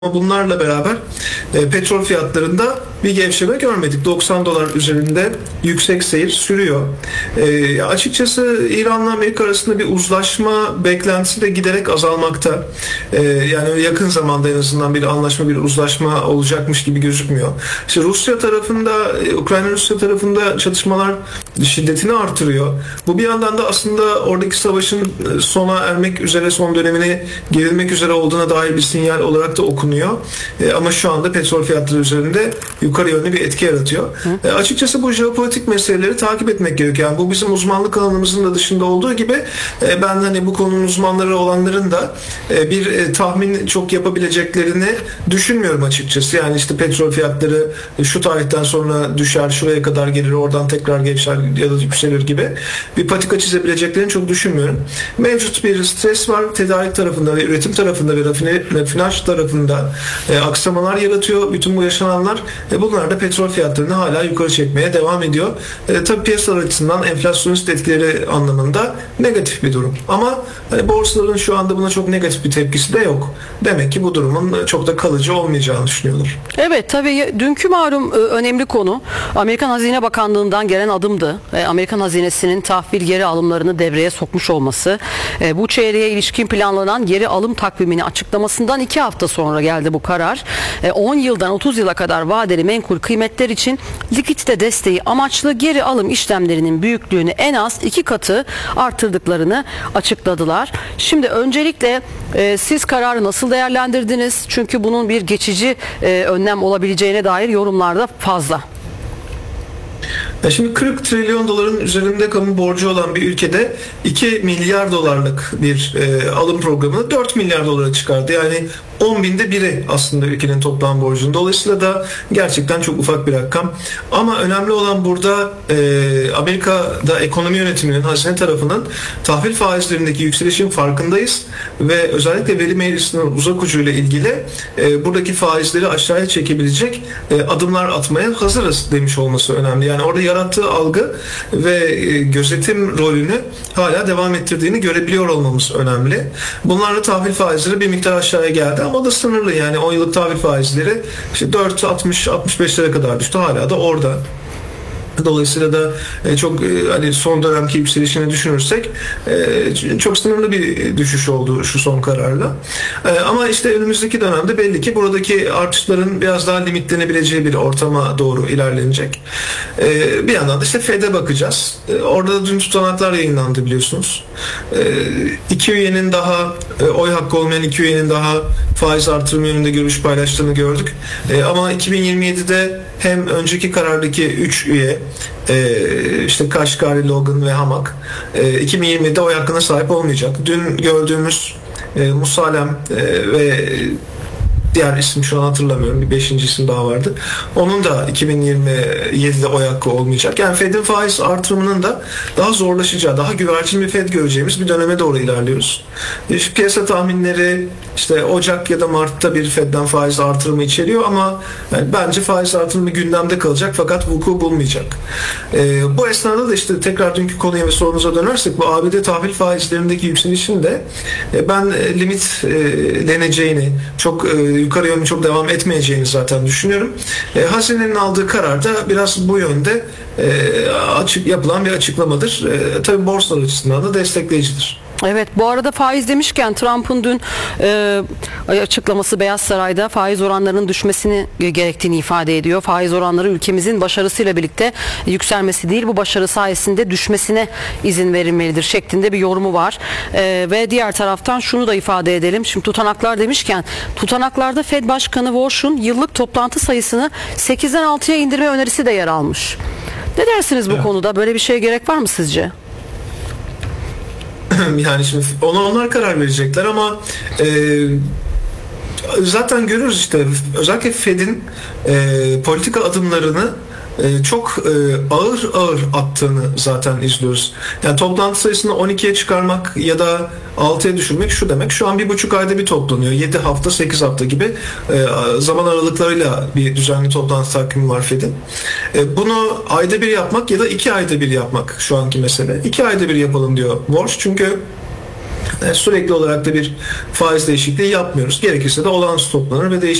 Ama bunlarla beraber petrol fiyatlarında bir gevşeme görmedik. 90 dolar üzerinde yüksek seyir sürüyor. Açıkçası İran'la Amerika arasında bir uzlaşma beklentisi de giderek azalmakta. Yani yakın zamanda en azından bir anlaşma, bir uzlaşma olacakmış gibi gözükmüyor. İşte Rusya tarafında, Ukrayna-Rusya tarafında çatışmalar şiddetini artırıyor. Bu bir yandan da aslında oradaki savaşın sona ermek üzere, son dönemine girilmek üzere olduğuna dair bir sinyal olarak da okunuyor. Ama şu anda petrol fiyatları üzerinde yukarı yönlü bir etki yaratıyor. Açıkçası bu jeopolitik meseleleri takip etmek gerekiyor. Yani bu bizim uzmanlık alanımızın da dışında olduğu gibi ben hani bu konunun uzmanları olanların da bir tahmin çok yapabileceklerini düşünmüyorum açıkçası. Yani işte petrol fiyatları şu tarihten sonra düşer, şuraya kadar gelir, oradan tekrar gevşer ya da yükselir gibi bir patika çizebileceklerini çok düşünmüyorum. Mevcut bir stres var. Tedarik tarafında ve üretim tarafında ve rafinaj tarafında aksamalar yaratıyor bütün bu yaşananlar. Bunlar da petrol fiyatlarını hala yukarı çekmeye devam ediyor. Tabii piyasalar açısından enflasyonist etkileri anlamında negatif bir durum. Ama borsaların şu anda buna çok negatif bir tepkisi de yok. Demek ki bu durumun çok da kalıcı olmayacağını düşünüyorlar. Evet, tabii dünkü malum önemli konu Amerikan Hazine Bakanlığı'ndan gelen adımdı. Amerikan hazinesinin tahvil geri alımlarını devreye sokmuş olması. Bu çeyreğe ilişkin planlanan geri alım takvimini açıklamasından 2 hafta sonra geldi bu karar. 10 yıldan 30 yıla kadar vadeli menkul kıymetler için likidite desteği amaçlı geri alım işlemlerinin büyüklüğünü en az 2 katı artırdıklarını açıkladılar. Şimdi öncelikle siz kararı nasıl değerlendirdiniz? Çünkü bunun bir geçici önlem olabileceğine dair yorumlar da fazla. Şimdi 40 trilyon doların üzerinde kamu borcu olan bir ülkede 2 milyar dolarlık bir alım programını 4 milyar dolara çıkardı. Yani 10 binde biri aslında ülkenin toplam borcunun. Dolayısıyla da gerçekten çok ufak bir rakam. Ama önemli olan burada Amerika'da ekonomi yönetiminin, hazine tarafının tahvil faizlerindeki yükselişin farkındayız ve özellikle veri meclisinin uzak ucuyla ilgili buradaki faizleri aşağıya çekebilecek adımlar atmaya hazırız demiş olması önemli. Yani orada yarattığı algı ve gözetim rolünü hala devam ettirdiğini görebiliyor olmamız önemli. Bunlarla tahvil faizleri bir miktar aşağıya geldi ama o da sınırlı. Yani 10 yıllık tahvil faizleri işte 4.60-65'lere kadar düştü. Hala da orada. Dolayısıyla da çok hani son dönemki yükselişini düşünürsek çok sınırlı bir düşüş oldu şu son kararla. Ama işte önümüzdeki dönemde belli ki buradaki artışların biraz daha limitlenebileceği bir ortama doğru ilerlenecek. Bir yandan da işte Fed'e bakacağız. Orada da dün tutanaklar yayınlandı biliyorsunuz. 2 üyenin daha oy hakkı olmayan 2 üyenin daha faiz artırımı yönünde görüş paylaştığını gördük. Ama 2027'de hem önceki karardaki 3 üye işte Kaşgari, Logan ve Hamak 2020'de oy hakkına sahip olmayacak. Dün gördüğümüz Musalem ve diğer isim şu an hatırlamıyorum. Bir 5. isim daha vardı. Onun da 2027'de oy hakkı olmayacak. Yani Fed'in faiz artırımının da daha zorlaşacağı, daha güvercin bir Fed göreceğimiz bir döneme doğru ilerliyoruz. Piyasa tahminleri işte Ocak ya da Mart'ta bir Fed'den faiz artırımı içeriyor ama yani bence faiz artırımı gündemde kalacak fakat vuku bulmayacak. Bu esnada da işte tekrar dünkü konuya ve sorunuza dönersek bu ABD tahvil faizlerindeki yükselişin de ben limitleneceğini, çok yukarı yönlü çok devam etmeyeceğini zaten düşünüyorum. Hazinenin aldığı karar da biraz bu yönde yapılan bir açıklamadır. Tabii borsalar açısından da destekleyicidir. Evet, bu arada faiz demişken Trump'ın dün açıklaması Beyaz Saray'da faiz oranlarının düşmesini gerektiğini ifade ediyor. Faiz oranları ülkemizin başarısıyla birlikte yükselmesi değil, bu başarı sayesinde düşmesine izin verilmelidir şeklinde bir yorumu var. Ve diğer taraftan şunu da ifade edelim. Şimdi tutanaklar demişken tutanaklarda Fed Başkanı Warsh'un yıllık toplantı sayısını 8'den 6'ya indirme önerisi de yer almış. Ne dersiniz bu konuda? Böyle bir şeye gerek var mı sizce? Yani şimdi onlar karar verecekler ama zaten görüyoruz işte özellikle Fed'in politika adımlarını çok ağır attığını zaten izliyoruz. Yani toplantı sayısını 12'ye çıkarmak ya da 6'ya düşürmek şu demek. Şu an 1,5 ayda bir toplanıyor. 7 hafta 8 hafta gibi zaman aralıklarıyla bir düzenli toplantı takvimi var Fed'in. Bunu ayda bir yapmak ya da 2 ayda bir yapmak şu anki mesele. 2 ayda bir yapalım diyor Walsh. Çünkü Sürekli olarak da bir faiz değişikliği yapmıyoruz. Gerekirse de olağanüstü toplanır ve